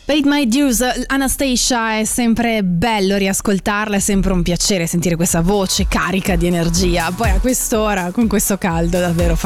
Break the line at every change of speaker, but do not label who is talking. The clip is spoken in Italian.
Paid My Dues, Anastacia, è sempre bello riascoltarla, è sempre un piacere sentire questa voce carica di energia, poi a quest'ora con questo caldo davvero fa